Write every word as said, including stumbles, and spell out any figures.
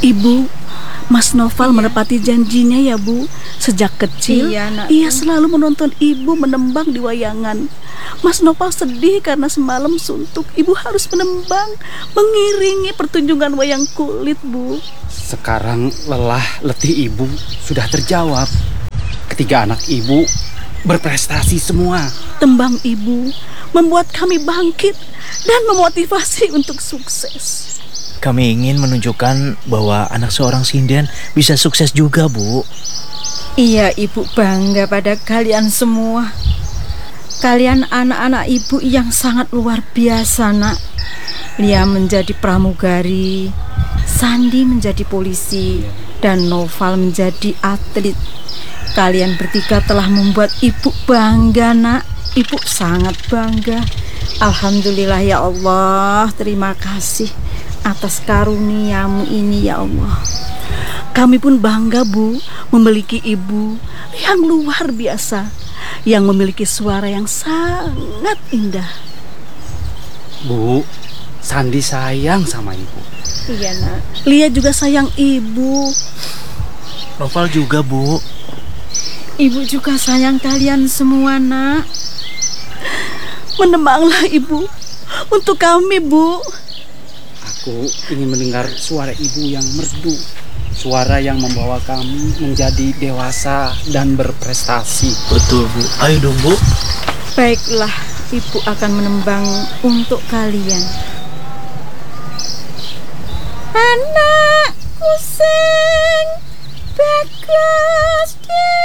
Ibu, Mas Noval iya. menepati janjinya ya Bu. Sejak kecil iya, ia selalu menonton Ibu menembang di wayangan. Mas Noval sedih karena semalam suntuk. Ibu harus menembang, mengiringi pertunjukan wayang kulit Bu. Sekarang lelah letih Ibu sudah terjawab. Ketiga anak Ibu berprestasi semua. Tembang Ibu membuat kami bangkit dan memotivasi untuk sukses. Kami ingin menunjukkan bahwa anak seorang sinden bisa sukses juga, Bu. Iya, Ibu bangga pada kalian semua. Kalian anak-anak Ibu yang sangat luar biasa, Nak. Lia menjadi pramugari, Sandi menjadi polisi, dan Noval menjadi atlet. Kalian bertiga telah membuat Ibu bangga, Nak. Ibu sangat bangga. Alhamdulillah ya Allah, terima kasih atas karuniamu ini ya Allah. Kami pun bangga Bu memiliki ibu yang luar biasa, yang memiliki suara yang sangat indah. Bu, Sandi sayang sama Ibu. Iya Nak. Lia juga sayang Ibu. Noval juga Bu. Ibu juga sayang kalian semua Nak. Menembanglah Ibu untuk kami Bu. Aku ingin mendengar suara Ibu yang merdu, suara yang membawa kami menjadi dewasa dan berprestasi. Betul Bu. Ayo dong Bu. Baiklah, Ibu akan menembang untuk kalian. Anakku sing bagus di